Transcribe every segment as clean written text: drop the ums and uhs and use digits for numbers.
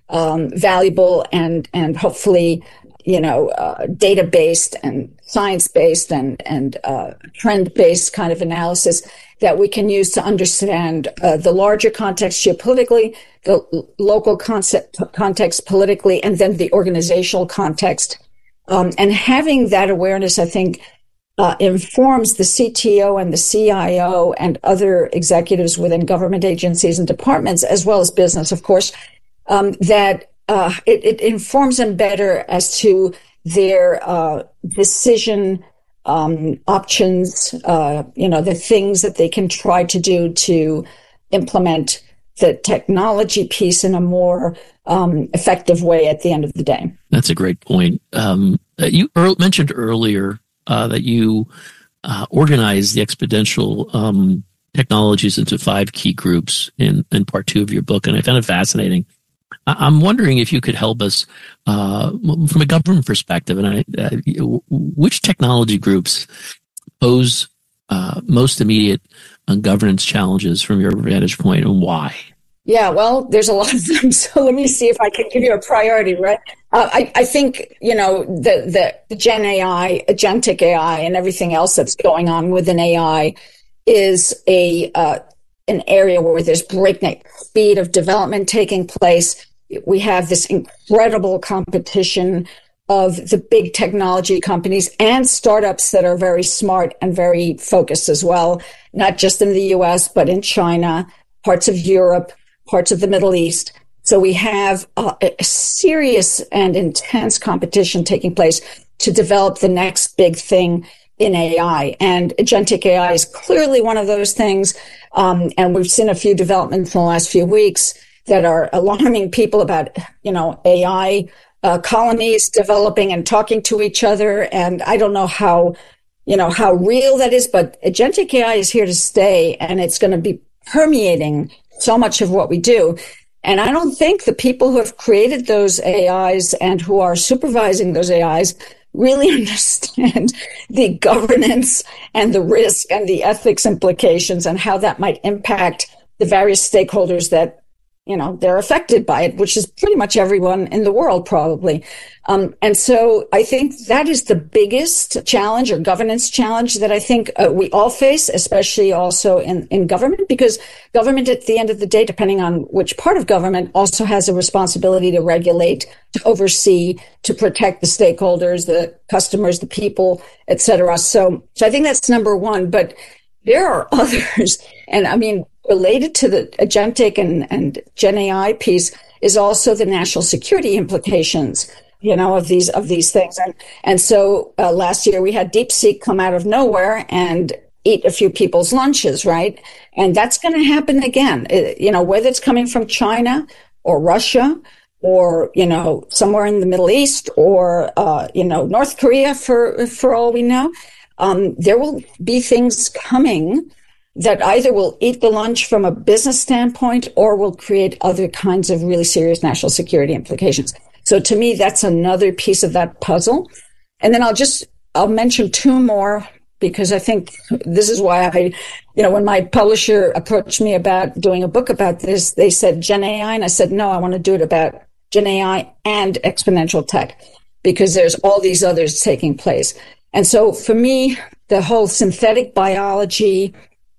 valuable and hopefully, data-based and science-based and trend-based kind of analysis that we can use to understand the larger context geopolitically, the local context politically, and then the organizational context. And having that awareness, I think, informs the CTO and the CIO and other executives within government agencies and departments, as well as business, of course, that it informs them better as to their decision options, the things that they can try to do to implement the technology piece in a more effective way at the end of the day. That's a great point. You mentioned earlier that you organized the exponential technologies into 5 key groups in part 2 of your book, and I found it fascinating. I'm wondering if you could help us from a government perspective, and which technology groups pose most immediate governance challenges from your vantage point, and why? Yeah, well, there's a lot of them, so let me see if I can give you a priority, right? I think, the Gen AI, agentic AI, and everything else that's going on within AI is an area where there's breakneck speed of development taking place. We have this incredible competition of the big technology companies and startups that are very smart and very focused as well, not just in the US, but in China, parts of Europe, parts of the Middle East. So we have a serious and intense competition taking place to develop the next big thing in AI. And agentic AI is clearly one of those things. And we've seen a few developments in the last few weeks that are alarming people about, AI colonies developing and talking to each other. And I don't know how real that is, but agentic AI is here to stay, and it's going to be permeating so much of what we do. And I don't think the people who have created those AIs and who are supervising those AIs really understand the governance and the risk and the ethics implications and how that might impact the various stakeholders that, they're affected by it, which is pretty much everyone in the world, probably. And so I think that is the biggest challenge or governance challenge that I think we all face, especially also in government, because government at the end of the day, depending on which part of government, also has a responsibility to regulate, to oversee, to protect the stakeholders, the customers, the people, et cetera. So I think that's number one, but there are others. And I mean, related to the agentic and Gen AI piece is also the national security implications, of these things. And so last year we had DeepSeek come out of nowhere and eat a few people's lunches, right? And that's going to happen again, whether it's coming from China or Russia or, somewhere in the Middle East or, North Korea for all we know. There will be things coming that either will eat the lunch from a business standpoint or will create other kinds of really serious national security implications. So to me, that's another piece of that puzzle. And then I'll mention 2 more because I think this is why when my publisher approached me about doing a book about this, they said Gen AI. And I said, no, I want to do it about Gen AI and exponential tech because there's all these others taking place. And so for me, the whole synthetic biology,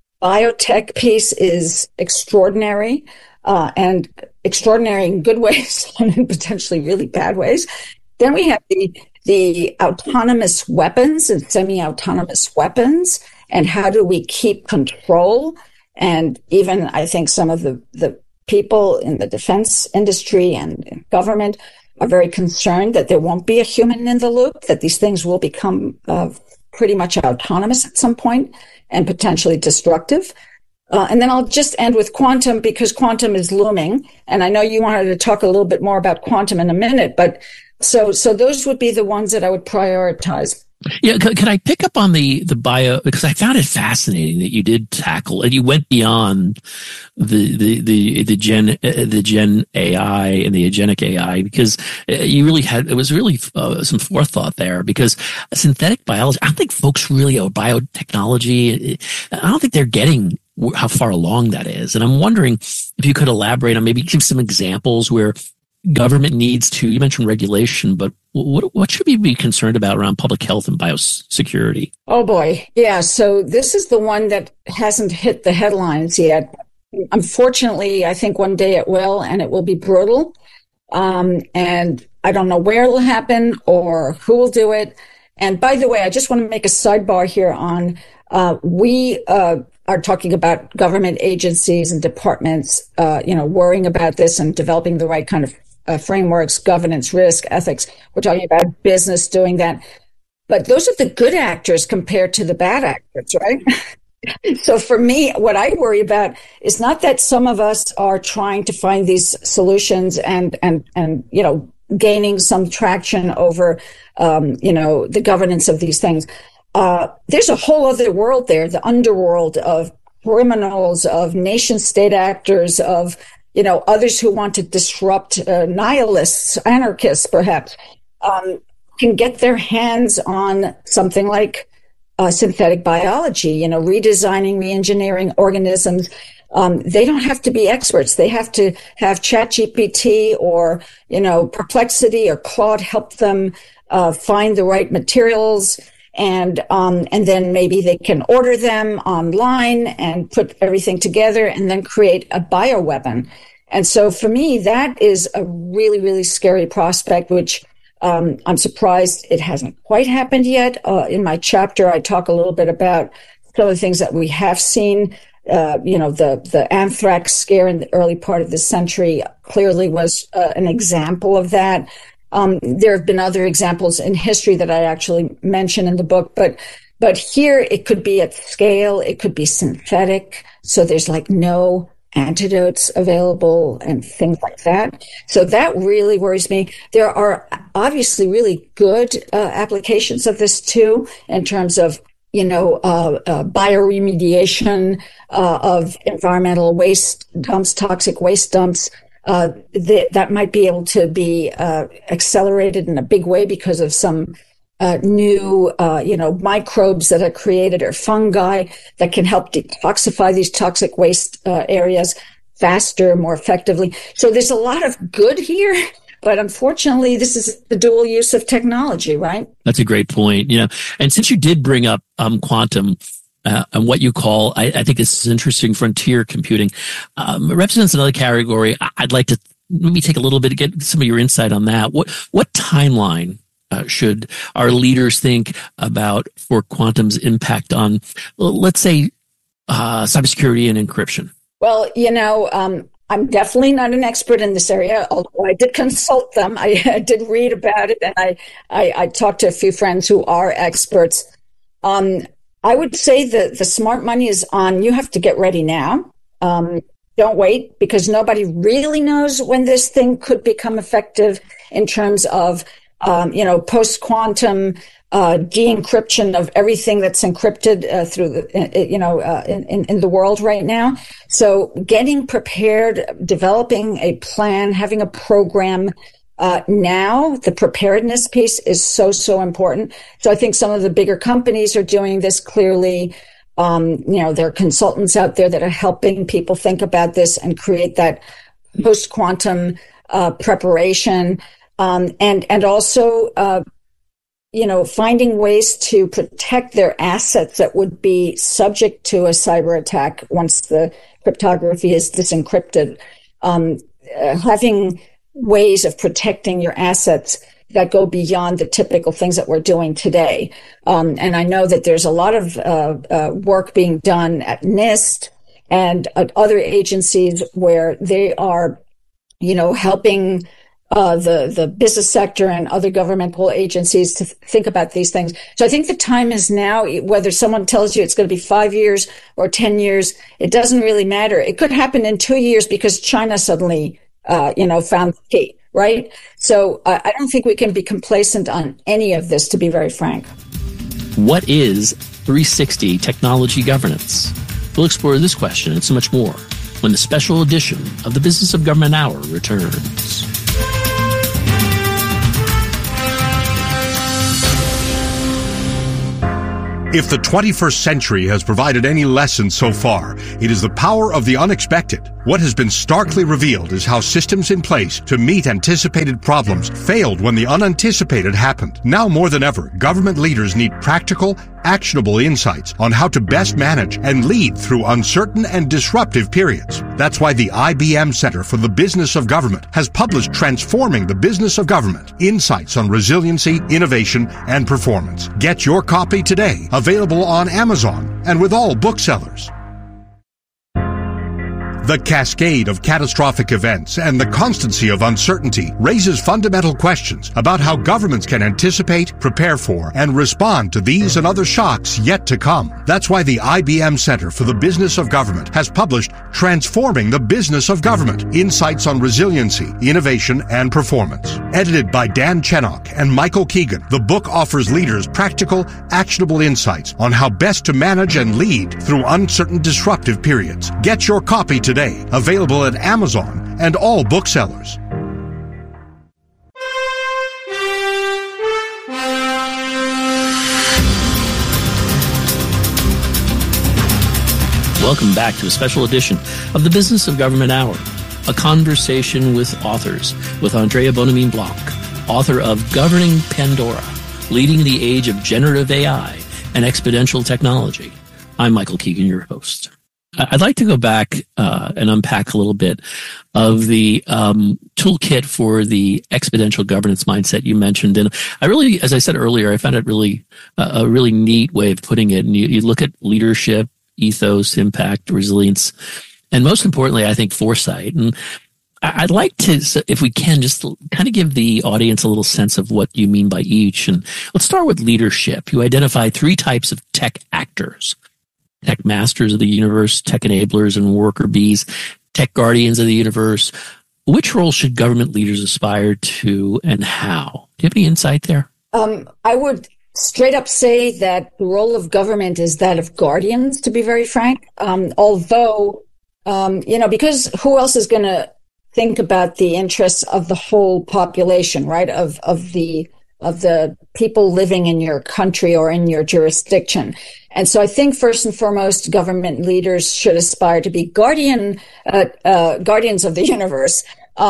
biotech piece is extraordinary, and extraordinary in good ways and in potentially really bad ways. Then we have the autonomous weapons and semi-autonomous weapons, and how do we keep control? And even I think some of the people in the defense industry and government are very concerned that there won't be a human in the loop, that these things will become pretty much autonomous at some point and potentially destructive. And then I'll just end with quantum because quantum is looming. And I know you wanted to talk a little bit more about quantum in a minute, but so those would be the ones that I would prioritize. Yeah, could I pick up on the bio, because I found it fascinating that you did tackle and you went beyond the Gen AI and the agentic AI, because you really it was really some forethought there, because synthetic biology, I don't think folks really, or biotechnology, I don't think they're getting how far along that is. And I'm wondering if you could elaborate on, maybe give some examples where government needs to, you mentioned regulation, but what should we be concerned about around public health and biosecurity? Oh boy. Yeah. So this is the one that hasn't hit the headlines yet. Unfortunately, I think one day it will, and it will be brutal. And I don't know where it'll happen or who will do it. And by the way, I just want to make a sidebar here on, we are talking about government agencies and departments, worrying about this and developing the right kind of frameworks, governance, risk, ethics. We're talking about business doing that. But those are the good actors compared to the bad actors, right? So for me, what I worry about is not that some of us are trying to find these solutions and gaining some traction over, the governance of these things. There's a whole other world there, the underworld of criminals, of nation state actors, of, others who want to disrupt, nihilists, anarchists, perhaps, can get their hands on something like synthetic biology, redesigning, re-engineering organisms. They don't have to be experts. They have to have ChatGPT or, Perplexity or Claude help them find the right materials. And then maybe they can order them online and put everything together and then create a bioweapon. And so for me, that is a really, really scary prospect, which I'm surprised it hasn't quite happened yet. In my chapter, I talk a little bit about some of the things that we have seen. The anthrax scare in the early part of the century clearly was an example of that. There have been other examples in history that I actually mention in the book, but here it could be at scale. It could be synthetic. So there's like no antidotes available and things like that. So that really worries me. There are obviously really good applications of this too, in terms of, bioremediation of environmental waste dumps, toxic waste dumps. That might be able to be accelerated in a big way because of some new, microbes that are created or fungi that can help detoxify these toxic waste areas faster, more effectively. So there's a lot of good here, but unfortunately, this is the dual use of technology, right? That's a great point. And since you did bring up quantum, and what you call, I think this is interesting, frontier computing, represents another category. I'd like to maybe take a little bit to get some of your insight on that. What timeline should our leaders think about for quantum's impact on, let's say, cybersecurity and encryption? Well, I'm definitely not an expert in this area, although I did consult them. I did read about it, and I talked to a few friends who are experts. I would say that the smart money is on. You have to get ready now. Don't wait, because nobody really knows when this thing could become effective in terms of, post-quantum de-encryption of everything that's encrypted through in the world right now. So getting prepared, developing a plan, having a program now, the preparedness piece is so important. So I think some of the bigger companies are doing this clearly. There are consultants out there that are helping people think about this and create that post-quantum preparation. And also, finding ways to protect their assets that would be subject to a cyber attack once the cryptography is disencrypted. Having ways of protecting your assets that go beyond the typical things that we're doing today. And I know that there's a lot of work being done at NIST and at other agencies where they are, helping the business sector and other governmental agencies to think about these things. So I think the time is now. Whether someone tells you it's going to be 5 years or 10 years, it doesn't really matter. It could happen in 2 years because China suddenly found the key, right? So I don't think we can be complacent on any of this, to be very frank. What is 360 technology governance? We'll explore this question and so much more when the special edition of the Business of Government Hour returns. If the 21st century has provided any lesson so far, it is the power of the unexpected. What has been starkly revealed is how systems in place to meet anticipated problems failed when the unanticipated happened. Now more than ever, government leaders need practical, actionable insights on how to best manage and lead through uncertain and disruptive periods. That's why the IBM Center for the Business of Government has published Transforming the Business of Government: Insights on Resiliency, Innovation, and Performance. Get your copy today, available on Amazon and with all booksellers. The cascade of catastrophic events and the constancy of uncertainty raises fundamental questions about how governments can anticipate, prepare for, and respond to these and other shocks yet to come. That's why the IBM Center for the Business of Government has published Transforming the Business of Government: Insights on Resiliency, Innovation, and Performance. Edited by Dan Chenok and Michael Keegan, the book offers leaders practical, actionable insights on how best to manage and lead through uncertain, disruptive periods. Get your copy today, available at Amazon and all booksellers. Welcome back to a special edition of the Business of Government Hour, a conversation with authors, with Andrea Bonamine Blanc, author of Governing Pandora, Leading the Age of Generative AI and Exponential Technology. I'm Michael Keegan, your host. I'd like to go back and unpack a little bit of the toolkit for the exponential governance mindset you mentioned. And I really, as I said earlier, I found it really a really neat way of putting it. And you look at leadership, ethos, impact, resilience, and most importantly, I think foresight. And I'd like to, if we can, just kind of give the audience a little sense of what you mean by each. And let's start with leadership. You identify three types of tech actors: tech masters of the universe, tech enablers and worker bees, tech guardians of the universe. Which role should government leaders aspire to, and how? Do you have any insight there? I would straight up say that the role of government is that of guardians, to be very frank. Although, because who else is going to think about the interests of the whole population, right? Of the people living in your country or in your jurisdiction. And so I think first and foremost, government leaders should aspire to be guardians of the universe.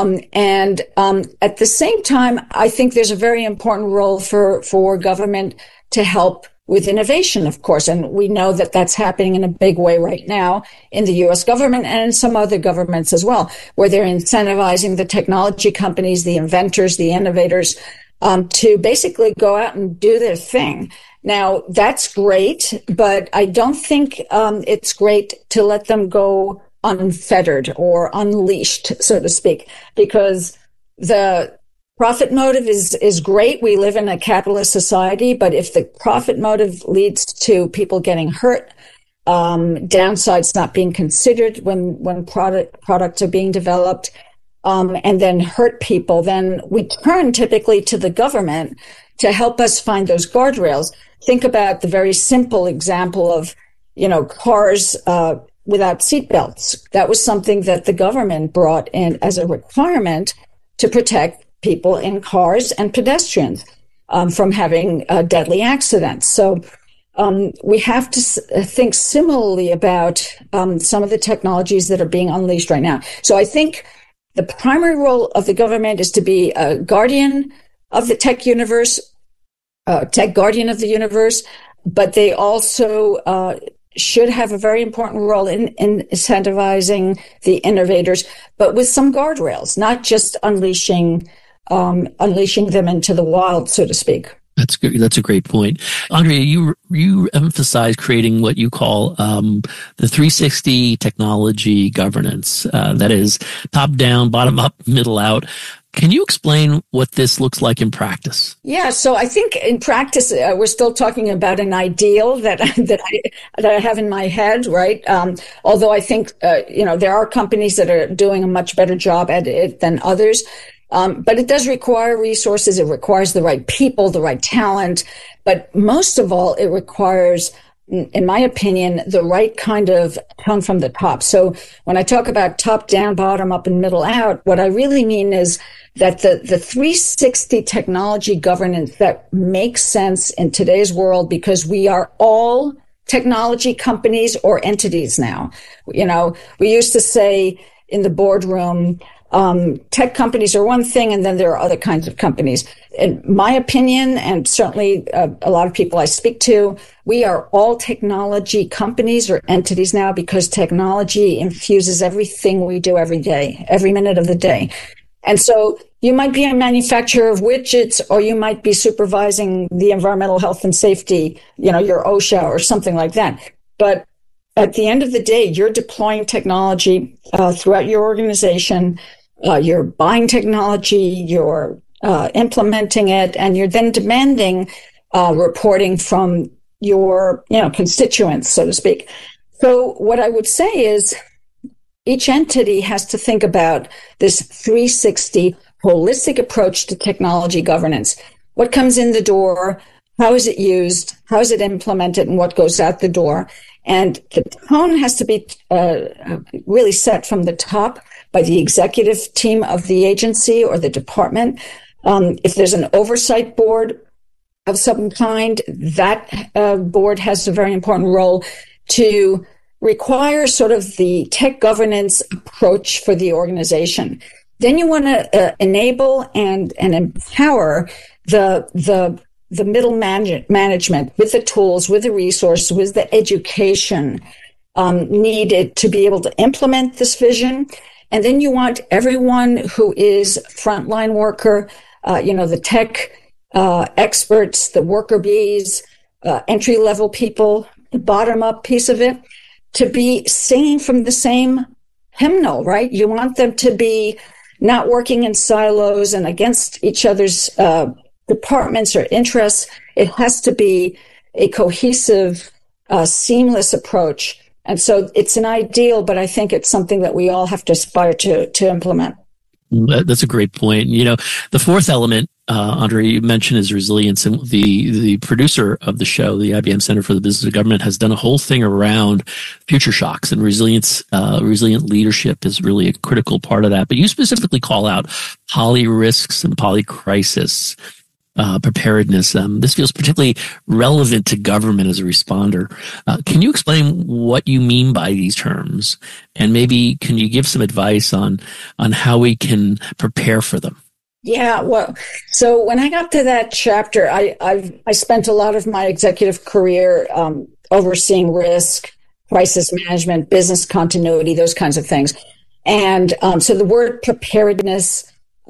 And at the same time, I think there's a very important role for government to help with innovation, of course. And we know that that's happening in a big way right now in the U.S. government and in some other governments as well, where they're incentivizing the technology companies, the inventors, the innovators, to basically go out and do their thing. Now, that's great, but I don't think it's great to let them go unfettered or unleashed, so to speak, because the profit motive is great. We live in a capitalist society, but if the profit motive leads to people getting hurt, downsides not being considered when products are being developed, and then hurt people, then we turn typically to the government to help us find those guardrails. Think about the very simple example of, cars without seatbelts. That was something that the government brought in as a requirement to protect people in cars and pedestrians from having deadly accidents. So we have to think similarly about some of the technologies that are being unleashed right now. So I think the primary role of the government is to be a guardian of the tech universe, tech guardian of the universe, but they also should have a very important role in incentivizing the innovators, but with some guardrails, not just unleashing them into the wild, so to speak. That's good. That's a great point. Andrea, you emphasize creating what you call the 360 technology governance. That is top down, bottom up, middle out. Can you explain what this looks like in practice? Yeah, so I think in practice, we're still talking about an ideal that I have in my head, right? Although I think, there are companies that are doing a much better job at it than others. But it does require resources. It requires the right people, the right talent. But most of all, it requires in my opinion, the right kind of tone from the top. So when I talk about top down, bottom up, and middle out, what I really mean is that the 360 technology governance that makes sense in today's world, because we are all technology companies or entities now. You know, we used to say in the boardroom, tech companies are one thing, and then there are other kinds of companies. In my opinion, and certainly a lot of people I speak to, we are all technology companies or entities now, because technology infuses everything we do every day, every minute of the day. And so you might be a manufacturer of widgets, or you might be supervising the environmental health and safety, you know, your OSHA or something like that. But at the end of the day, you're deploying technology throughout your organization. You're buying technology, you're implementing it, and you're then demanding reporting from your, you know, constituents, so to speak. So what I would say is each entity has to think about this 360 holistic approach to technology governance. What comes in the door? How is it used? How is it implemented? And what goes out the door? And the tone has to be really set from the top by the executive team of the agency or the department. If there's an oversight board of some kind, that board has a very important role to require sort of the tech governance approach for the organization. Then you want to enable and empower the middle management with the tools, with the resources, with the education needed to be able to implement this vision. And then you want everyone who is frontline worker, you know, the tech experts, the worker bees, entry-level people, the bottom-up piece of it, to be singing from the same hymnal, right? You want them to be not working in silos and against each other's departments or interests. It has to be a cohesive, seamless approach. And so it's an ideal, but I think it's something that we all have to aspire to implement. That's a great point. You know, the fourth element, Andre, you mentioned is resilience, and the producer of the show, the IBM Center for the Business of Government, has done a whole thing around future shocks, and resilience. Resilient leadership is really a critical part of that. But you specifically call out poly risks and poly crisis preparedness. This feels particularly relevant to government as a responder. Can you explain what you mean by these terms, and maybe can you give some advice on how we can prepare for them? Yeah, well, so when I got to that chapter, I spent a lot of my executive career overseeing risk, crisis management, business continuity, those kinds of things. And so the word preparedness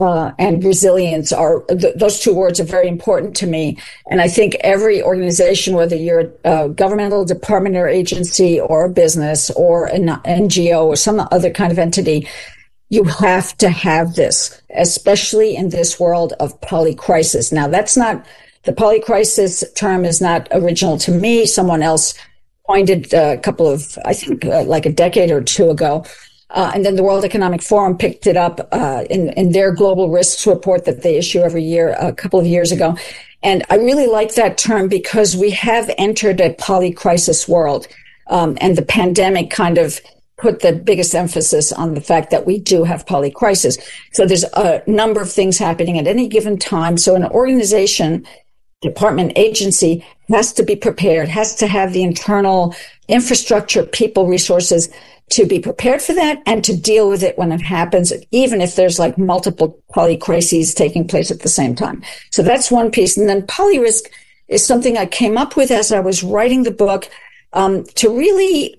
and resilience are those two words are very important to me. And I think every organization, whether you're a governmental department or agency or a business or an NGO or some other kind of entity, you have to have this, especially in this world of polycrisis. Now, that's not, the polycrisis term is not original to me. Someone else coined a couple of, I think, like a decade or two ago. And then the World Economic Forum picked it up in their global risks report that they issue every year, a couple of years ago. And I really like that term because we have entered a polycrisis world. And the pandemic kind of put the biggest emphasis on the fact that we do have polycrisis. So there's a number of things happening at any given time. So an organization, department, agency has to be prepared, has to have the internal infrastructure, people, resources to be prepared for that and to deal with it when it happens, even if there's like multiple polycrises taking place at the same time. So that's one piece. And then polyrisk is something I came up with as I was writing the book, to really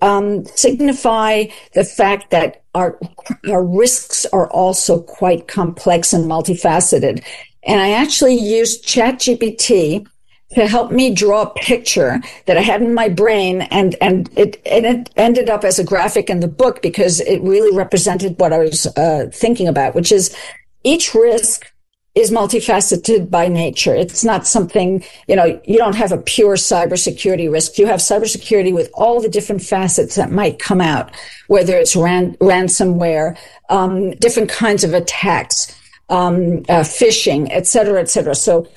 signify the fact that our risks are also quite complex and multifaceted. And I actually used ChatGPT to help me draw a picture that I had in my brain, and it ended up as a graphic in the book because it really represented what I was thinking about, which is each risk is multifaceted by nature. It's not something, you don't have a pure cybersecurity risk. You have cybersecurity with all the different facets that might come out, whether it's ransomware, different kinds of attacks, phishing, et cetera, et cetera. So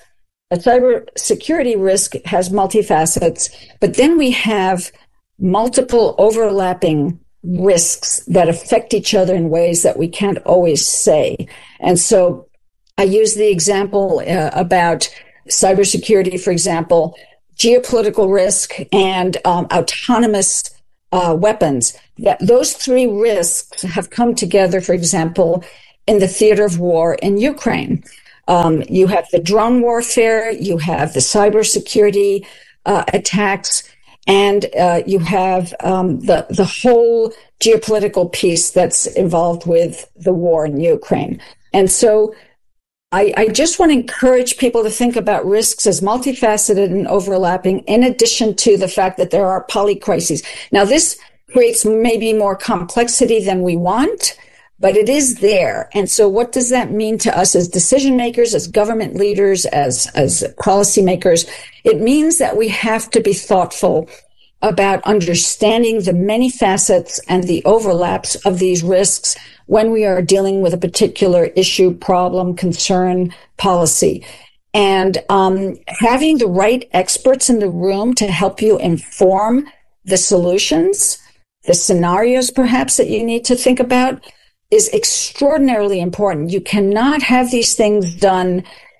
a cybersecurity risk has multifacets, but then we have multiple overlapping risks that affect each other in ways that we can't always say. And so I use the example about cybersecurity, for example, geopolitical risk and autonomous weapons. Those three risks have come together, for example, in the theater of war in Ukraine. You have the drone warfare, you have the cybersecurity attacks, and you have the whole geopolitical piece that's involved with the war in Ukraine. And so I just want to encourage people to think about risks as multifaceted and overlapping, in addition to the fact that there are polycrises. Now, this creates maybe more complexity than we want, but it is there. And so what does that mean to us as decision makers, as government leaders, as policymakers? It means that we have to be thoughtful about understanding the many facets and the overlaps of these risks when we are dealing with a particular issue, problem, concern, policy. And having the right experts in the room to help you inform the solutions, the scenarios perhaps that you need to think about, is extraordinarily important. You cannot have these things done,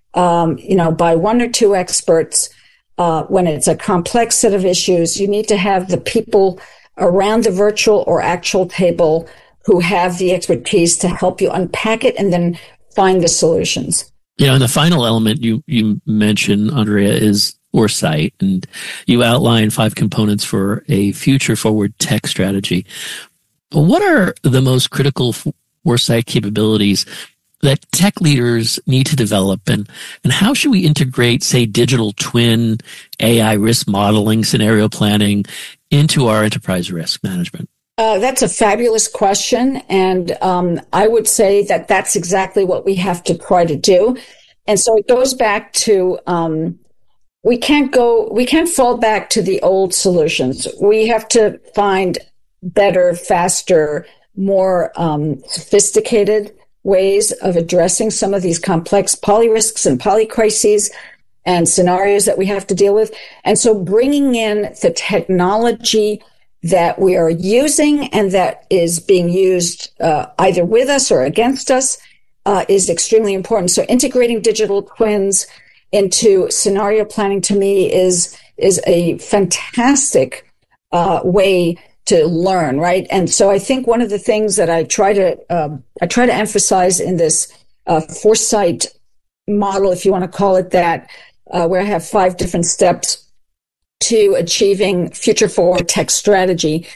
by one or two experts when it's a complex set of issues. You need to have the people around the virtual or actual table who have the expertise to help you unpack it and then find the solutions. Yeah, and the final element you mentioned, Andrea, is foresight, and you outline 5 components for a future-forward tech strategy. What are the most critical foresight capabilities that tech leaders need to develop, and how should we integrate, say, digital twin, AI risk modeling, scenario planning into our enterprise risk management? That's a fabulous question. And I would say that that's exactly what we have to try to do. And so it goes back to, we can't fall back to the old solutions. We have to find better, faster, more sophisticated ways of addressing some of these complex polyrisks and polycrises and scenarios that we have to deal with. And so bringing in the technology that we are using and that is being used either with us or against us is extremely important. So integrating digital twins into scenario planning, to me, is a fantastic way to learn, right? And so I think one of the things that I try to emphasize in this foresight model, if you want to call it that, where I have 5 different steps to achieving future forward tech strategy.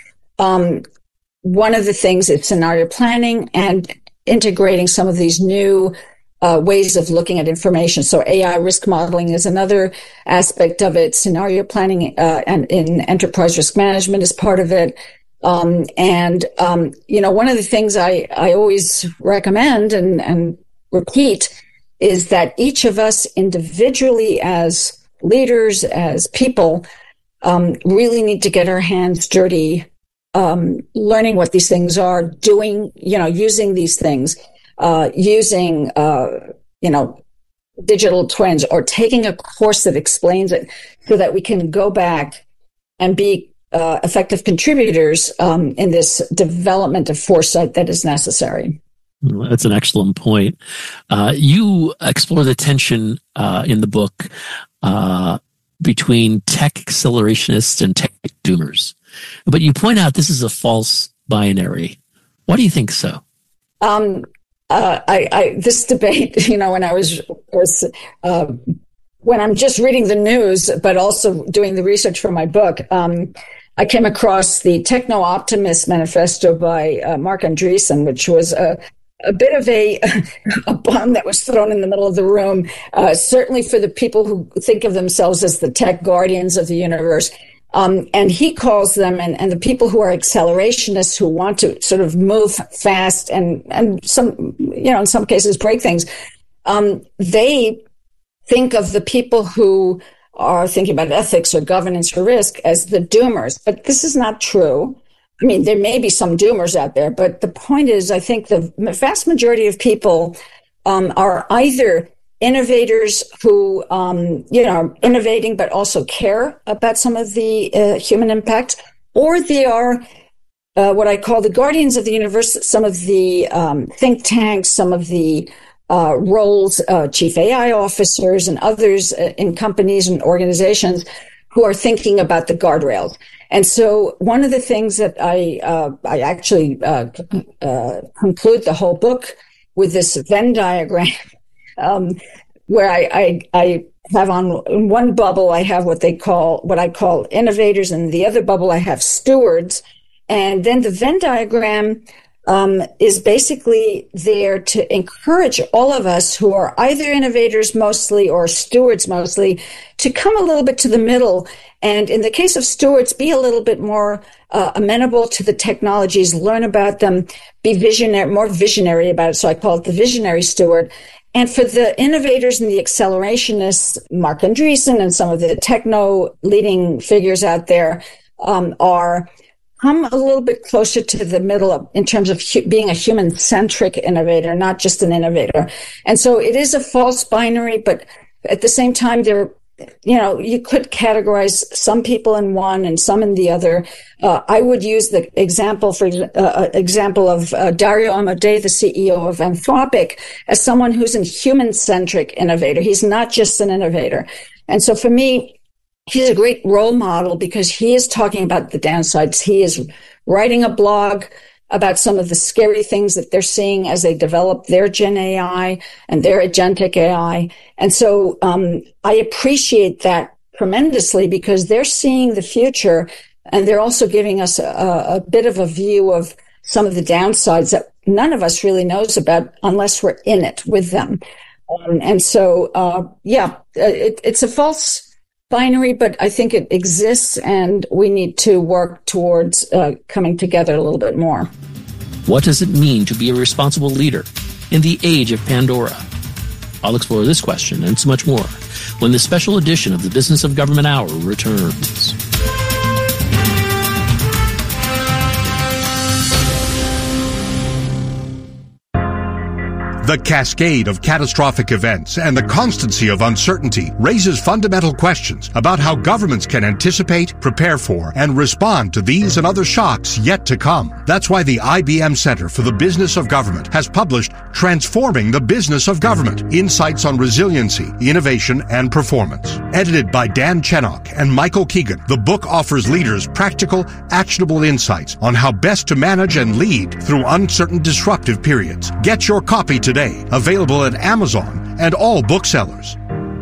One of the things is scenario planning and integrating some of these new ways of looking at information. So AI risk modeling is another aspect of it. Scenario planning and in enterprise risk management is part of it. One of the things I always recommend and repeat is that each of us individually as leaders, as people, really need to get our hands dirty, learning what these things are, doing, using these things, using digital twins, or taking a course that explains it so that we can go back and be effective contributors in this development of foresight that is necessary. That's an excellent point. You explore the tension in the book between tech accelerationists and tech doomers. But you point out this is a false binary. Why do you think so? This debate, when I was when I'm just reading the news, but also doing the research for my book, I came across the Techno-Optimist Manifesto by Marc Andreessen, which was a bit of a bomb that was thrown in the middle of the room, certainly for the people who think of themselves as the tech guardians of the universe. And he calls them, and the people who are accelerationists who want to sort of move fast and some, in some cases break things, they think of the people who are thinking about ethics or governance or risk as the doomers. But this is not true. I mean, there may be some doomers out there, but the point is, I think the vast majority of people are either innovators who, are innovating but also care about some of the human impact, or they are what I call the guardians of the universe, some of the think tanks, some of the roles, chief AI officers and others in companies and organizations who are thinking about the guardrails. And so one of the things that I actually conclude the whole book with this Venn diagram, where I have in one bubble, I have what I call innovators, and the other bubble I have stewards. And then the Venn diagram is basically there to encourage all of us who are either innovators mostly or stewards mostly to come a little bit to the middle. And in the case of stewards, be a little bit more amenable to the technologies, learn about them, be more visionary about it. So I call it the visionary steward. And for the innovators and the accelerationists, Marc Andreessen and some of the techno leading figures out there are come a little bit closer to the middle in terms of being a human-centric innovator, not just an innovator. And so it is a false binary, but at the same time, you could categorize some people in one and some in the other. I would use the example of Dario Amodei, the CEO of Anthropic, as someone who's a human-centric innovator. He's not just an innovator. And so for me, he's a great role model because he is talking about the downsides. He is writing a blog about some of the scary things that they're seeing as they develop their Gen AI and their agentic AI. And so I appreciate that tremendously because they're seeing the future and they're also giving us a bit of a view of some of the downsides that none of us really knows about unless we're in it with them. It's a false binary, but I think it exists and we need to work towards coming together a little bit more. What does it mean to be a responsible leader in the age of Pandora? I'll explore this question and so much more when the special edition of the Business of Government Hour returns. The cascade of catastrophic events and the constancy of uncertainty raises fundamental questions about how governments can anticipate, prepare for, and respond to these and other shocks yet to come. That's why the IBM Center for the Business of Government has published Transforming the Business of Government: Insights on Resiliency, Innovation, and Performance. Edited by Dan Chenok and Michael Keegan, the book offers leaders practical, actionable insights on how best to manage and lead through uncertain, disruptive periods. Get your copy today. Available at Amazon and all booksellers.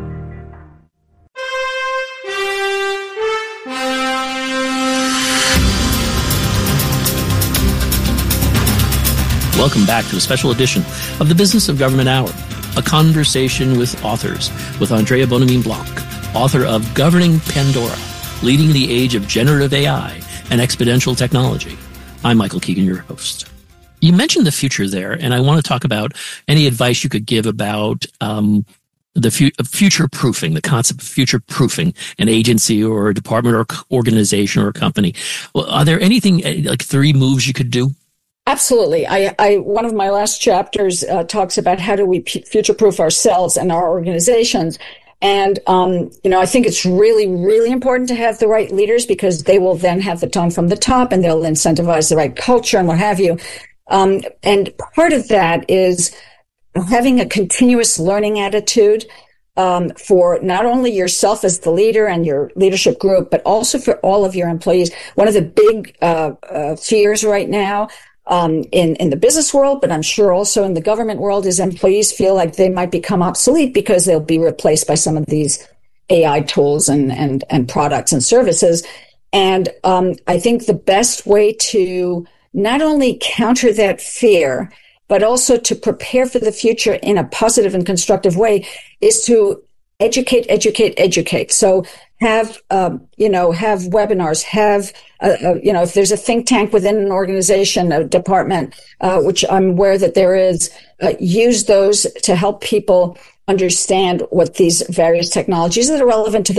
Welcome back to a special edition of the Business of Government Hour, a conversation with authors, with Andrea Bonamine-Blanc, author of Governing Pandora, Leading the Age of Generative AI and Exponential Technology. I'm Michael Keegan, your host. You mentioned the future there, and I want to talk about any advice you could give about the future-proofing, the concept of future-proofing an agency or a department or organization or a company. Well, are there anything like 3 moves you could do? Absolutely. One of my last chapters talks about how do we future-proof ourselves and our organizations. And, I think it's really, really important to have the right leaders because they will then have the tone from the top and they'll incentivize the right culture and what have you. And part of that is having a continuous learning attitude for not only yourself as the leader and your leadership group, but also for all of your employees. One of the big fears right now in the business world, but I'm sure also in the government world, is employees feel like they might become obsolete because they'll be replaced by some of these AI tools and products and services. And I think the best way to not only counter that fear, but also to prepare for the future in a positive and constructive way is to educate. So have webinars, if there's a think tank within an organization, a department, which I'm aware that there is, use those to help people understand what these various technologies that are relevant to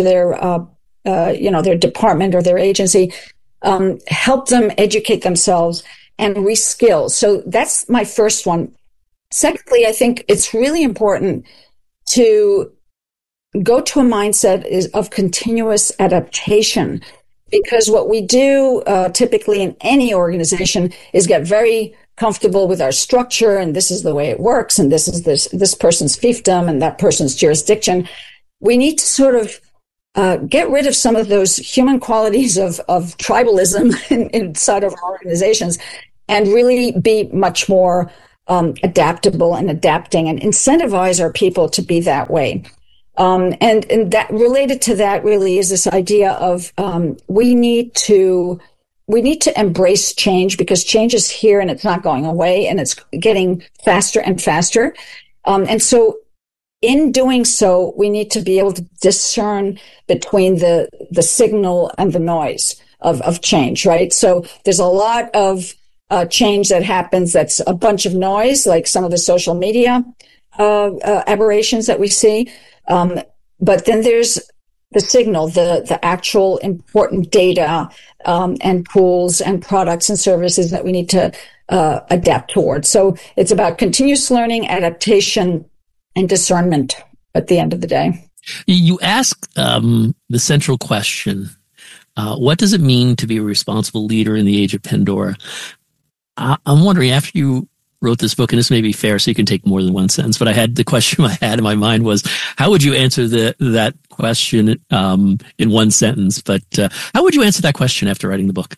their department or their agency, help them educate themselves and reskill. So that's my first one. Secondly, I think it's really important to go to a mindset of continuous adaptation, because what we do typically in any organization is get very comfortable with our structure, and this is the way it works, and this is this person's fiefdom and that person's jurisdiction. We need to sort of get rid of some of those human qualities of tribalism inside of our organizations and really be much more adaptable and adapting, and incentivize our people to be that way. And that related to that really is this idea of we need to embrace change, because change is here and it's not going away, and it's getting faster and faster. And so in doing so, we need to be able to discern between the signal and the noise of change, right? So there's a lot of change that happens that's a bunch of noise, like some of the social media aberrations that we see. But then there's the signal, the actual important data and tools and products and services that we need to adapt towards. So it's about continuous learning, adaptation, and discernment at the end of the day. You ask the central question, what does it mean to be a responsible leader in the age of Pandora? I'm wondering, after you wrote this book, and this may be fair, so you can take more than one sentence, but the question I had in my mind was, how would you answer that question in one sentence? But how would you answer that question after writing the book?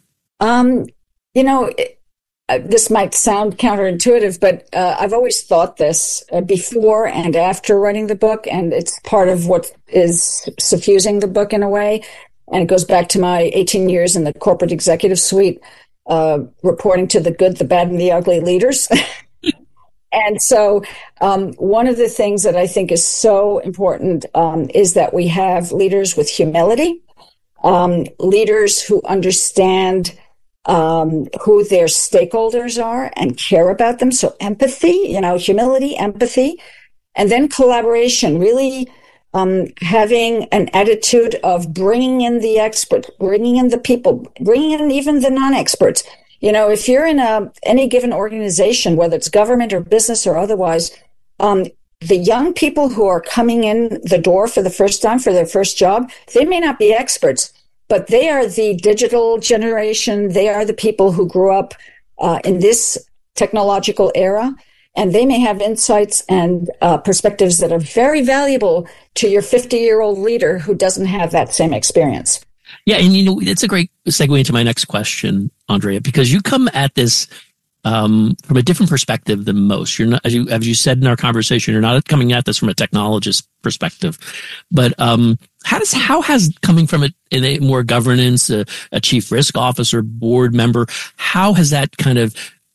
This might sound counterintuitive, but I've always thought this before and after writing the book, and it's part of what is suffusing the book in a way. And it goes back to my 18 years in the corporate executive suite, reporting to the good, the bad, and the ugly leaders. And so one of the things that I think is so important is that we have leaders with humility, leaders who understand who their stakeholders are and care about them. So empathy, humility, empathy, and then collaboration, really having an attitude of bringing in the experts, bringing in the people, bringing in even the non-experts. If you're in any given organization, whether it's government or business or otherwise, the young people who are coming in the door for the first time for their first job, they may not be experts, but they are the digital generation. They are the people who grew up in this technological era, and they may have insights and perspectives that are very valuable to your 50-year-old leader who doesn't have that same experience. Yeah, and it's a great segue into my next question, Andrea, because you come at this from a different perspective than most. You're not, as you said in our conversation, you're not coming at this from a technologist perspective. But how has coming from in a more governance, a chief risk officer, board member, how has that kind of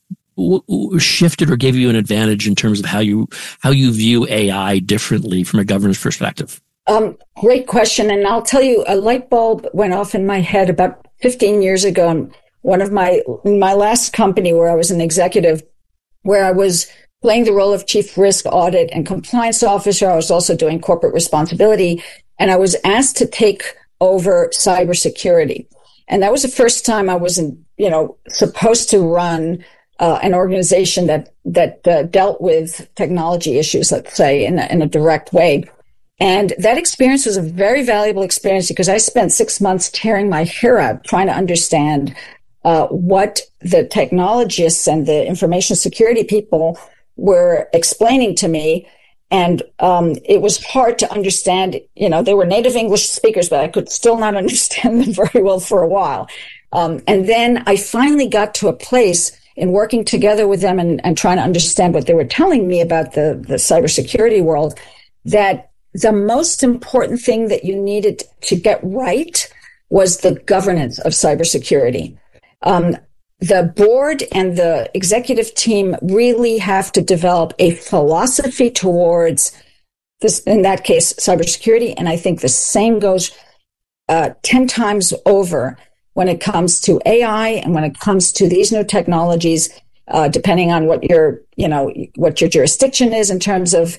shifted or gave you an advantage in terms of how you view AI differently from a governance perspective? Great question. And I'll tell you, a light bulb went off in my head about 15 years ago. And in my last company where I was an executive, where I was playing the role of chief risk, audit, and compliance officer. I was also doing corporate responsibility, and I was asked to take over cybersecurity. And that was the first time I wasn't, supposed to run an organization that dealt with technology issues, let's say, in a direct way. And that experience was a very valuable experience because I spent 6 months tearing my hair out trying to understand what the technologists and the information security people were explaining to me. And it was hard to understand. They were native English speakers, but I could still not understand them very well for a while. And then I finally got to a place in working together with them and trying to understand what they were telling me about the cybersecurity world, that the most important thing that you needed to get right was the governance of cybersecurity. The board and the executive team really have to develop a philosophy towards this, in that case, cybersecurity. And I think the same goes 10 times over when it comes to AI and when it comes to these new technologies, depending on what your jurisdiction is in terms of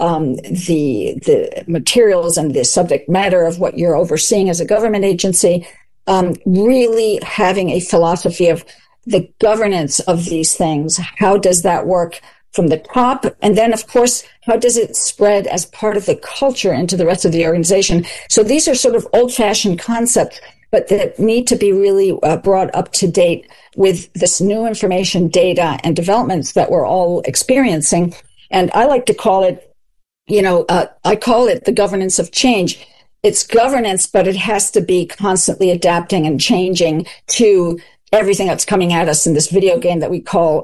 the materials and the subject matter of what you're overseeing as a government agency, really having a philosophy of the governance of these things. How does that work from the top? And then, of course, how does it spread as part of the culture into the rest of the organization? So these are sort of old-fashioned concepts, but that need to be really brought up to date with this new information, data, and developments that we're all experiencing. And I like to call it, I call it the governance of change. It's governance, but it has to be constantly adapting and changing to everything that's coming at us in this video game that we call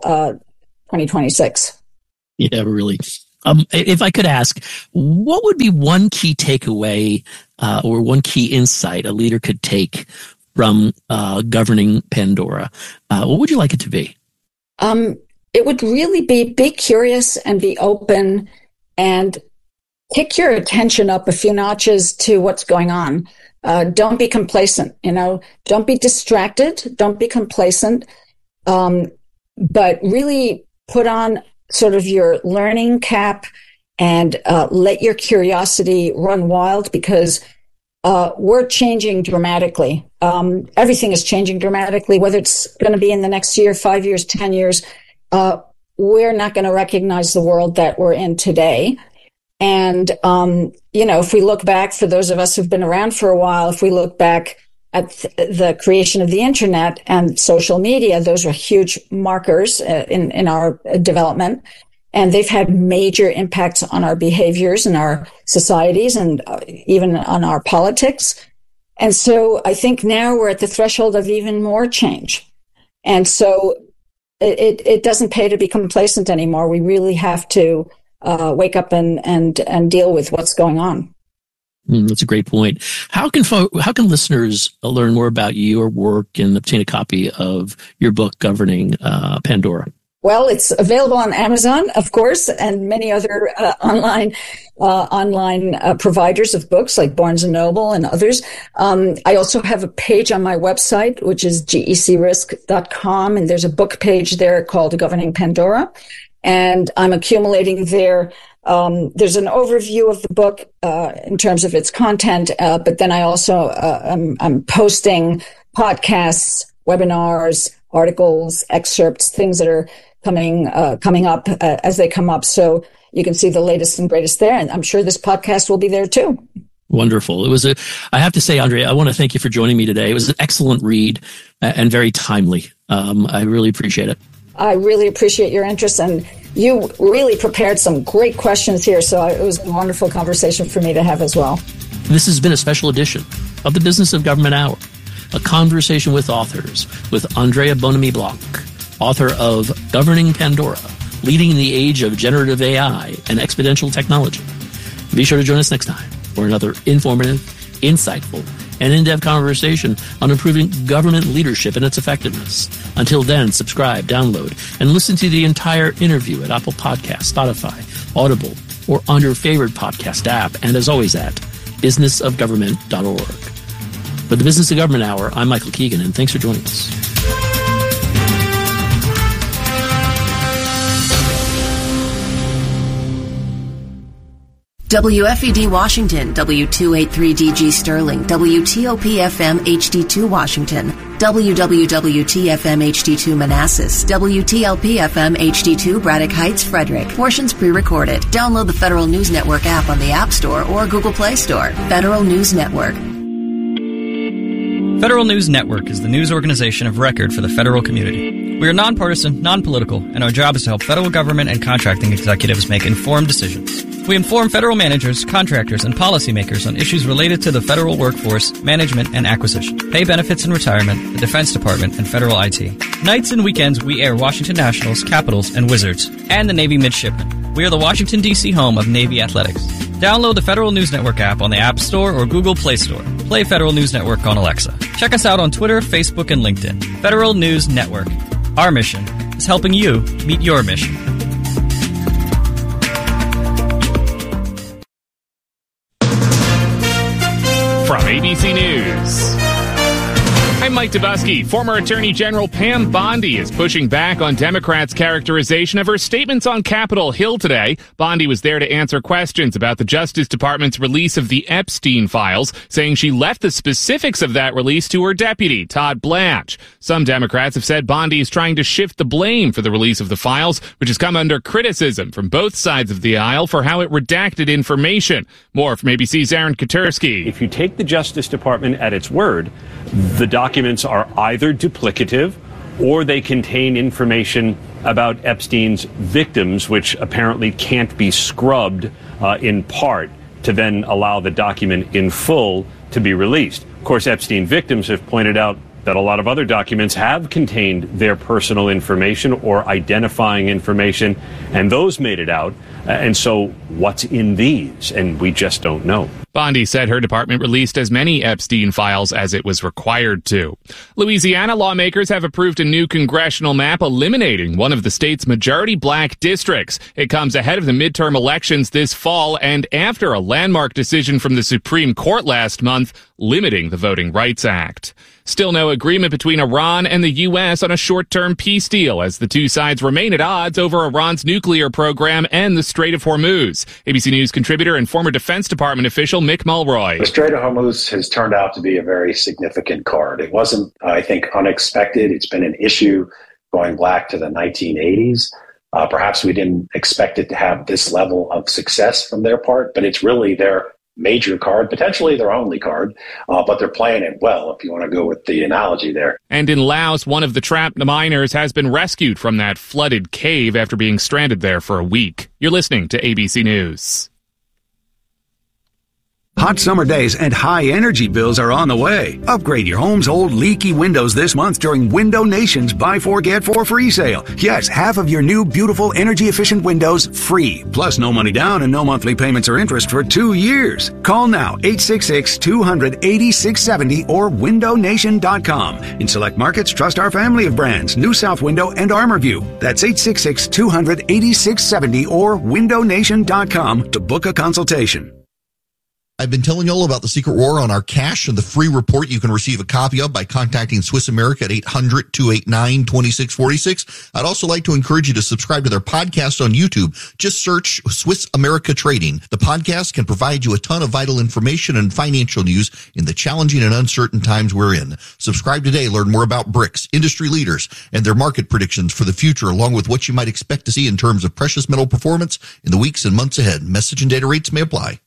2026. Yeah, really. If I could ask, what would be one key takeaway or one key insight a leader could take from governing Pandora? What would you like it to be? It would really be curious and be open and pick your attention up a few notches to what's going on. Don't be complacent, don't be distracted, don't be complacent, but really put on sort of your learning cap and let your curiosity run wild, because we're changing dramatically. Everything is changing dramatically, whether it's going to be in the next year, 5 years, 10 years. We're not going to recognize the world that we're in today. And, if we look back, for those of us who've been around for a while, if we look back at the creation of the internet and social media, those were huge markers in our development. And they've had major impacts on our behaviors and our societies and even on our politics. And so I think now we're at the threshold of even more change. And so it doesn't pay to be complacent anymore. We really have to wake up and deal with what's going on. That's a great point. How can listeners learn more about your work and obtain a copy of your book, Governing Pandora? Well, it's available on Amazon, of course, and many other online providers of books like Barnes & Noble and others. I also have a page on my website, which is gecrisk.com, and there's a book page there called Governing Pandora. And I'm accumulating there. There's an overview of the book in terms of its content, but then I also I'm posting podcasts, webinars, articles, excerpts, things that are coming up as they come up. So you can see the latest and greatest there, and I'm sure this podcast will be there too. Wonderful. I have to say, Andrea, I want to thank you for joining me today. It was an excellent read and very timely. I really appreciate it. I really appreciate your interest, and you really prepared some great questions here, so it was a wonderful conversation for me to have as well. This has been a special edition of the Business of Government Hour, a conversation with authors, with Andrea Bonomi-Blanc, author of Governing Pandora, Leading in the Age of Generative AI and Exponential Technology. Be sure to join us next time for another informative, insightful, and in-depth conversation on improving government leadership and its effectiveness. Until then, subscribe, download, and listen to the entire interview at Apple Podcasts, Spotify, Audible, or on your favorite podcast app, and as always at businessofgovernment.org. For the Business of Government Hour, I'm Michael Keegan, and thanks for joining us. WFED Washington, W283DG Sterling, WTOP-FM HD2 Washington, WWWT-FM HD2 Manassas, WTLP-FM HD2 Braddock Heights, Frederick. Portions pre-recorded. Download the Federal News Network app on the App Store or Google Play Store. Federal News Network. Federal News Network is the news organization of record for the federal community. We are nonpartisan, non-political, and our job is to help federal government and contracting executives make informed decisions. We inform federal managers, contractors, and policymakers on issues related to the federal workforce, management, and acquisition, pay benefits and retirement, the Defense Department, and federal IT. Nights and weekends, we air Washington Nationals, Capitals, and Wizards, and the Navy Midshipmen. We are the Washington, D.C. home of Navy Athletics. Download the Federal News Network app on the App Store or Google Play Store. Play Federal News Network on Alexa. Check us out on Twitter, Facebook, and LinkedIn. Federal News Network. Our mission is helping you meet your mission. From ABC News. I'm Mike Dubusky. Former Attorney General Pam Bondi is pushing back on Democrats' characterization of her statements on Capitol Hill today. Bondi was there to answer questions about the Justice Department's release of the Epstein files, saying she left the specifics of that release to her deputy, Todd Blanche. Some Democrats have said Bondi is trying to shift the blame for the release of the files, which has come under criticism from both sides of the aisle for how it redacted information. More from ABC's Aaron Katersky. If you take the Justice Department at its word, the documents are either duplicative or they contain information about Epstein's victims, which apparently can't be scrubbed in part to then allow the document in full to be released. Of course, Epstein victims have pointed out that a lot of other documents have contained their personal information or identifying information, and those made it out. And so what's in these? And we just don't know. Bondi said her department released as many Epstein files as it was required to. Louisiana lawmakers have approved a new congressional map eliminating one of the state's majority black districts. It comes ahead of the midterm elections this fall and after a landmark decision from the Supreme Court last month limiting the Voting Rights Act. Still no agreement between Iran and the U.S. on a short-term peace deal as the two sides remain at odds over Iran's nuclear program and the Strait of Hormuz. ABC News contributor and former Defense Department official Mick Mulroy. The Strait of Hormuz has turned out to be a very significant card. It wasn't, I think, unexpected. It's been an issue going back to the 1980s. Perhaps we didn't expect it to have this level of success from their part, but it's really their major card, potentially their only card, but they're playing it well, if you want to go with the analogy there. And in Laos, one of the trapped miners has been rescued from that flooded cave after being stranded there for a week. You're listening to ABC News. Hot summer days and high energy bills are on the way. Upgrade your home's old leaky windows this month during Window Nation's Buy 4 Get 4 free sale. Yes, half of your new beautiful energy efficient windows free. Plus no money down and no monthly payments or interest for 2 years. Call now 866-200-8670 or windownation.com. In select markets, trust our family of brands, New South Window and ArmorView. That's 866-200-8670 or windownation.com to book a consultation. I've been telling you all about the Secret War on our cash and the free report you can receive a copy of by contacting Swiss America at 800-289-2646. I'd also like to encourage you to subscribe to their podcast on YouTube. Just search Swiss America Trading. The podcast can provide you a ton of vital information and financial news in the challenging and uncertain times we're in. Subscribe today. Learn more about BRICS, industry leaders, and their market predictions for the future, along with what you might expect to see in terms of precious metal performance in the weeks and months ahead. Message and data rates may apply.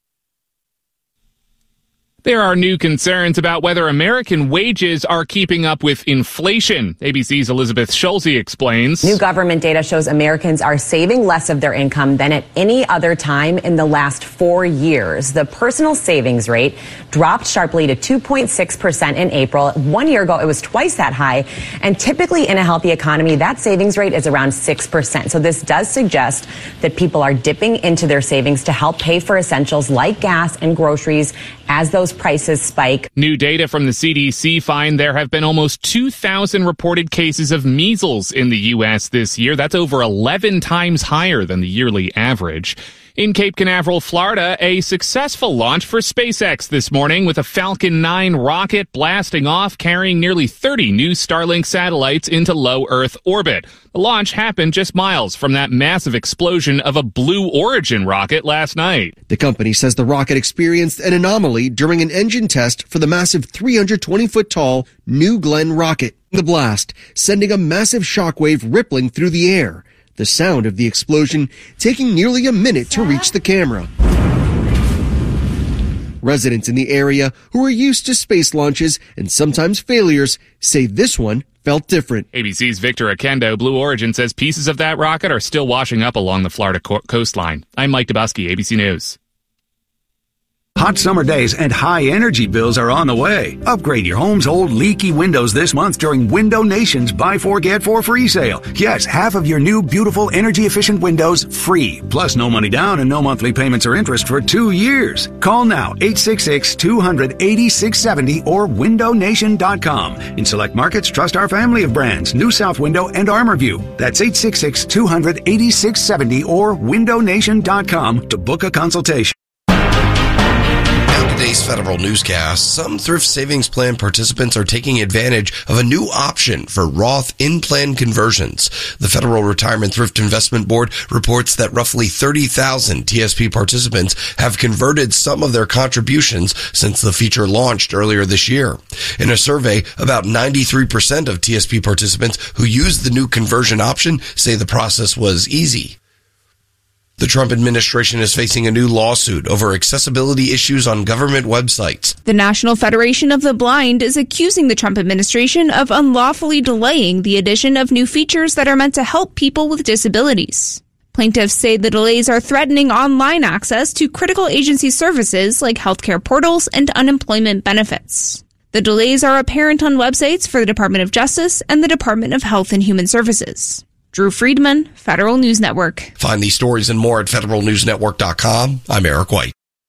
There are new concerns about whether American wages are keeping up with inflation. ABC's Elizabeth Schulze explains. New government data shows Americans are saving less of their income than at any other time in the last 4 years. The personal savings rate dropped sharply to 2.6% in April. 1 year ago, it was twice that high. And typically in a healthy economy, that savings rate is around 6%. So this does suggest that people are dipping into their savings to help pay for essentials like gas and groceries as those prices spike. New data from the CDC find there have been almost 2,000 reported cases of measles in the U.S. this year. That's over 11 times higher than the yearly average. In Cape Canaveral, Florida, a successful launch for SpaceX this morning with a Falcon 9 rocket blasting off, carrying nearly 30 new Starlink satellites into low Earth orbit. The launch happened just miles from that massive explosion of a Blue Origin rocket last night. The company says the rocket experienced an anomaly during an engine test for the massive 320-foot tall New Glenn rocket. The blast sending a massive shockwave rippling through the air. The sound of the explosion taking nearly a minute to reach the camera. Residents in the area who are used to space launches and sometimes failures say this one felt different. ABC's Victor Akendo. Blue Origin says pieces of that rocket are still washing up along the Florida coastline. I'm Mike Dubusky, ABC News. Hot summer days and high energy bills are on the way. Upgrade your home's old leaky windows this month during Window Nation's Buy 4 Get 4 free sale. Yes, half of your new beautiful energy efficient windows free. Plus no money down and no monthly payments or interest for 2 years. Call now 866-200-8670 or windownation.com. In select markets, trust our family of brands, New South Window and ArmorView. That's 866-200-8670 or windownation.com to book a consultation. Today's federal Federal Newscast, some thrift savings plan participants are taking advantage of a new option for Roth in-plan conversions. The Federal Retirement Thrift Investment Board reports that roughly 30,000 TSP participants have converted some of their contributions since the feature launched earlier this year. In a survey, about 93% of TSP participants who used the new conversion option say the process was easy. The Trump administration is facing a new lawsuit over accessibility issues on government websites. The National Federation of the Blind is accusing the Trump administration of unlawfully delaying the addition of new features that are meant to help people with disabilities. Plaintiffs say the delays are threatening online access to critical agency services like healthcare portals and unemployment benefits. The delays are apparent on websites for the Department of Justice and the Department of Health and Human Services. Drew Friedman, Federal News Network. Find these stories and more at federalnewsnetwork.com. I'm Eric White.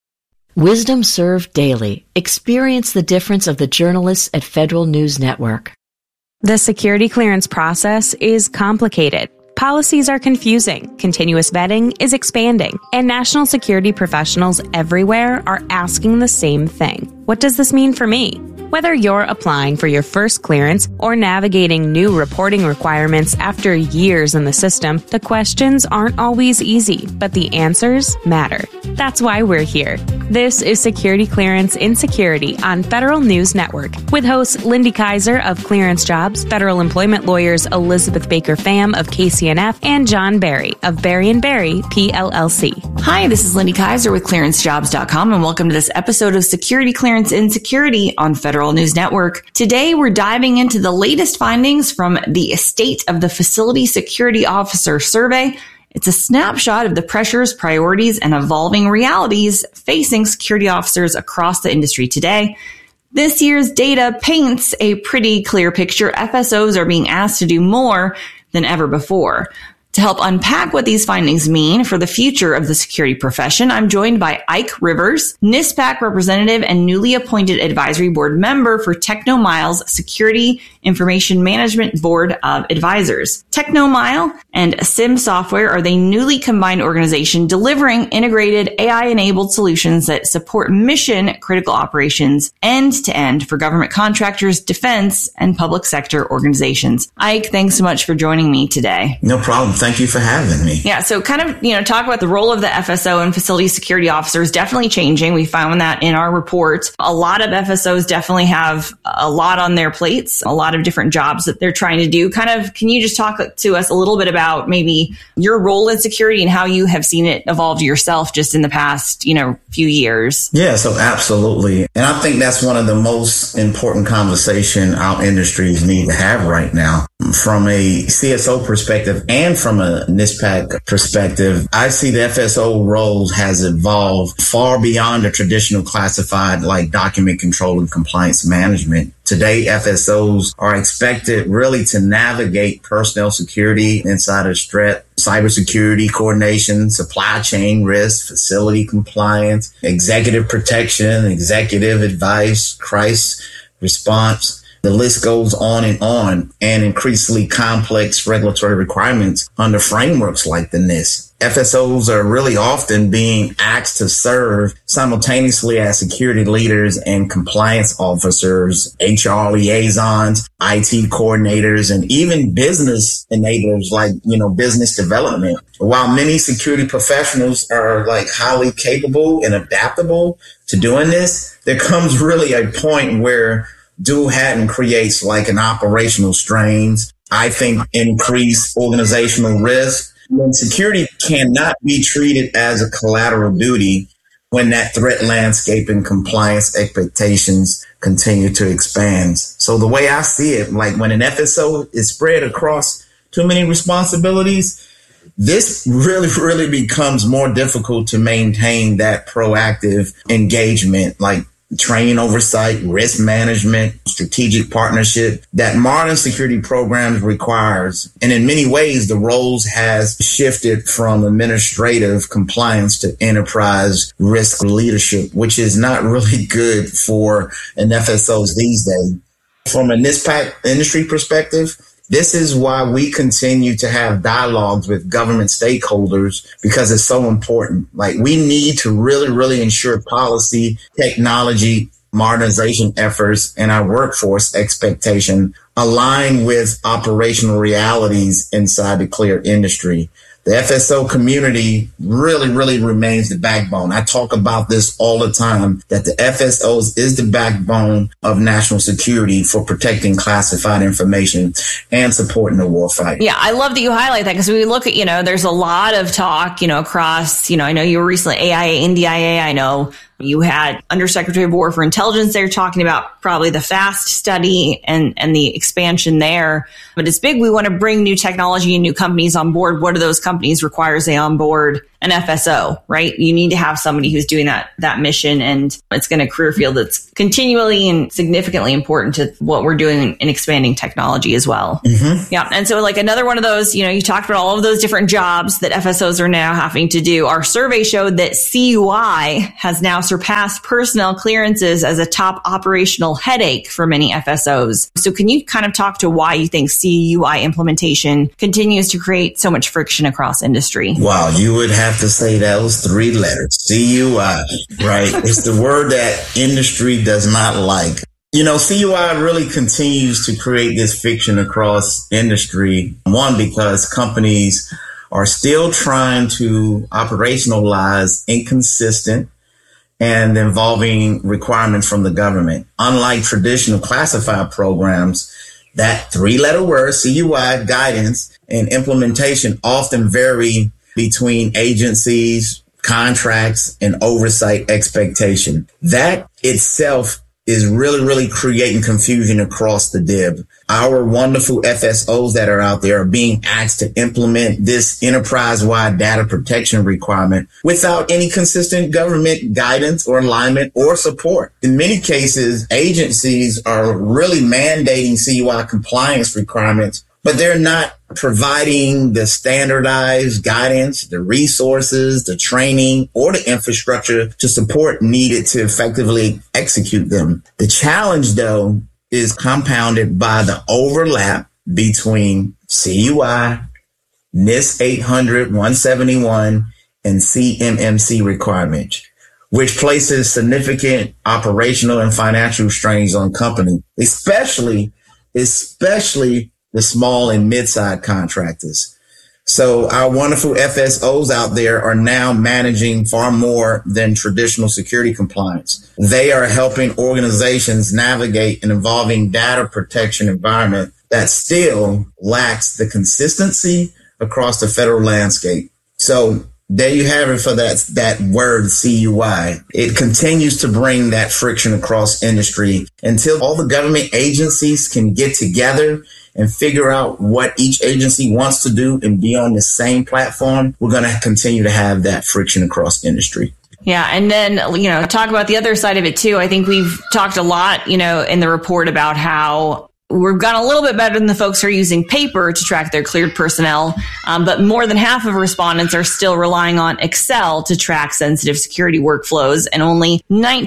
Wisdom Served Daily. Experience the difference of the journalists at Federal News Network. The security clearance process is complicated. Policies are confusing, continuous vetting is expanding, and national security professionals everywhere are asking the same thing. What does this mean for me? Whether you're applying for your first clearance or navigating new reporting requirements after years in the system, the questions aren't always easy, but the answers matter. That's why we're here. This is Security Clearance in Security on Federal News Network with hosts Lindy Kaiser of Clearance Jobs, federal employment lawyers Elizabeth Baker Pham of KCNF, and John Barry of Barry & Barry, PLLC. Hi, this is Lindy Kaiser with ClearanceJobs.com, and welcome to this episode of Security Clearance in Security on Federal News Network. Today, we're diving into the latest findings from the State of the Facility Security Officer Survey. It's a snapshot of the pressures, priorities, and evolving realities facing security officers across the industry today. This year's data paints a pretty clear picture. FSOs are being asked to do more than ever before. To help unpack what these findings mean for the future of the security profession, I'm joined by Ike Rivers, NISPAC representative and newly appointed advisory board member for TechnoMile's Security Information Management Board of Advisors. TechnoMile and SIM Software are the newly combined organization delivering integrated AI-enabled solutions that support mission-critical operations end-to-end for government contractors, defense, and public sector organizations. Ike, thanks so much for joining me today. No problem. Thank you for having me. Yeah, so kind of, talk about the role of the FSO and facility security officers definitely changing. We found that in our report. A lot of FSOs definitely have a lot on their plates, a lot of different jobs that they're trying to do. Can you just talk to us a little bit about maybe your role in security and how you have seen it evolve yourself just in the past, few years? Yeah, so absolutely. And I think that's one of the most important conversation our industries need to have right now. From a CSO perspective and from a NISPAC perspective, I see the FSO role has evolved far beyond the traditional classified like document control and compliance management. Today, FSOs are expected really to navigate personnel security, insider threat, cybersecurity coordination, supply chain risk, facility compliance, executive protection, executive advice, crisis response. The list goes on, and increasingly complex regulatory requirements under frameworks like the NIST. FSOs are really often being asked to serve simultaneously as security leaders and compliance officers, HR liaisons, IT coordinators, and even business enablers like, business development. While many security professionals are highly capable and adaptable to doing this, there comes really a point where dual hatting creates an operational strains. I think increased organizational risk. When security cannot be treated as a collateral duty when that threat landscape and compliance expectations continue to expand. So the way I see it, when an FSO is spread across too many responsibilities, this really becomes more difficult to maintain that proactive engagement, training oversight, risk management, strategic partnership that modern security programs requires. And in many ways, the roles has shifted from administrative compliance to enterprise risk leadership, which is not really good for an FSOs these days. From a NISPAC industry perspective, This is why we continue to have dialogues with government stakeholders, because it's so important. Like, we need to really, really ensure policy, technology, modernization efforts, and our workforce expectation align with operational realities inside the clear industry. The FSO community really, really remains the backbone. I talk about this all the time, that the FSOs is the backbone of national security for protecting classified information and supporting the warfight. Yeah, I love that you highlight that, because we look at, there's a lot of talk, across, I know you were recently AIA, NDIA, I know you had Undersecretary of War for Intelligence there talking about probably the FAST study and the expansion there. But it's big. We want to bring new technology and new companies on board. What do those companies require they onboard an FSO, right? You need to have somebody who's doing that mission, and it's going to career field that's continually and significantly important to what we're doing in expanding technology as well. Mm-hmm. Yeah. And so like another one of those, you talked about all of those different jobs that FSOs are now having to do. Our survey showed that CUI has now surpassed personnel clearances as a top operational headache for many FSOs. So can you kind of talk to why you think CUI implementation continues to create so much friction across industry? Wow, you would have to say those 3 letters, CUI, right? It's the word that industry does not like. CUI really continues to create this friction across industry. One, because companies are still trying to operationalize inconsistent and involving requirements from the government. Unlike traditional classified programs, that 3-letter word, CUI, guidance and implementation often vary between agencies, contracts, and oversight expectation. That itself is really, really creating confusion across the DIB. Our wonderful FSOs that are out there are being asked to implement this enterprise-wide data protection requirement without any consistent government guidance or alignment or support. In many cases, agencies are really mandating CUI compliance requirements, but they're not providing the standardized guidance, the resources, the training, or the infrastructure to support needed to effectively execute them. The challenge, though, is compounded by the overlap between CUI, NIST 800-171, and CMMC requirements, which places significant operational and financial strains on companies, especially the small and mid-sized contractors. So our wonderful FSOs out there are now managing far more than traditional security compliance. They are helping organizations navigate an evolving data protection environment that still lacks the consistency across the federal landscape. So there you have it for that word CUI. It continues to bring that friction across industry until all the government agencies can get together and figure out what each agency wants to do and be on the same platform. We're going to continue to have that friction across industry. Yeah. And then, talk about the other side of it too. I think we've talked a lot, in the report about how we've gotten a little bit better than the folks who are using paper to track their cleared personnel. But more than half of respondents are still relying on Excel to track sensitive security workflows, and only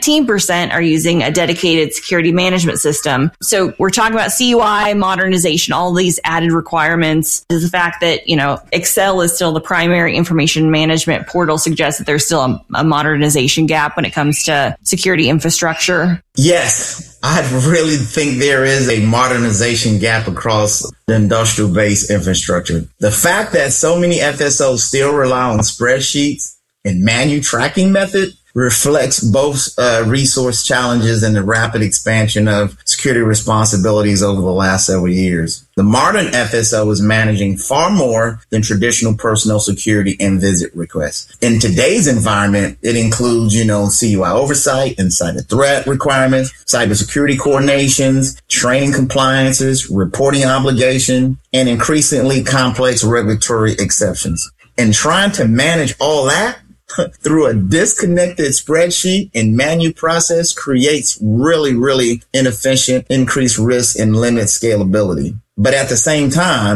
19% are using a dedicated security management system. So we're talking about CUI, modernization, all these added requirements. The fact that, Excel is still the primary information management portal suggests that there's still a modernization gap when it comes to security infrastructure. Yes, I really think there is a modernization gap across the industrial base infrastructure. The fact that so many FSOs still rely on spreadsheets and manual tracking method reflects both resource challenges and the rapid expansion of security responsibilities over the last several years. The modern FSO is managing far more than traditional personnel security and visit requests. In today's environment, it includes, CUI oversight, insider threat requirements, cybersecurity coordinations, training compliances, reporting obligation, and increasingly complex regulatory exceptions. And trying to manage all that through a disconnected spreadsheet and manual process creates really, really inefficient, increased risk, and limits scalability. But at the same time,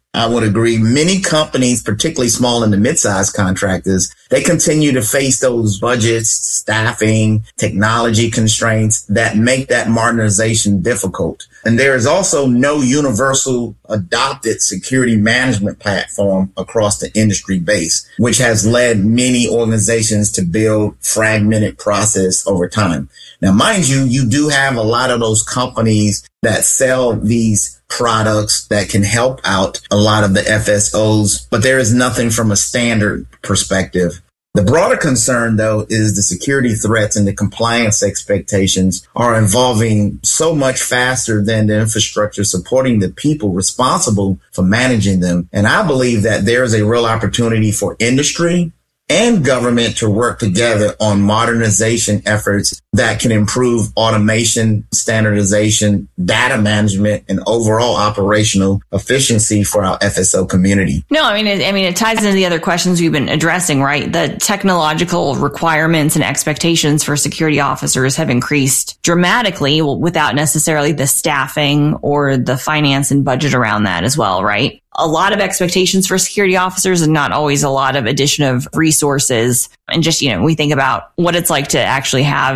I would agree. Many companies, particularly small and the mid-sized contractors, they continue to face those budgets, staffing, technology constraints that make that modernization difficult. And there is also no universal adopted security management platform across the industry base, which has led many organizations to build fragmented process over time. Now, mind you, you do have a lot of those companies that sell these products that can help out a lot of the FSOs, but there is nothing from a standard perspective. The broader concern, though, is the security threats and the compliance expectations are evolving so much faster than the infrastructure supporting the people responsible for managing them. And I believe that there is a real opportunity for industry and government to work together on modernization efforts that can improve automation, standardization, data management, and overall operational efficiency for our FSO community. No, I mean, it ties into the other questions we've been addressing, right? The technological requirements and expectations for security officers have increased dramatically without necessarily the staffing or the finance and budget around that as well, right? A lot of expectations for security officers and not always a lot of addition of resources. And just, we think about what it's like to actually have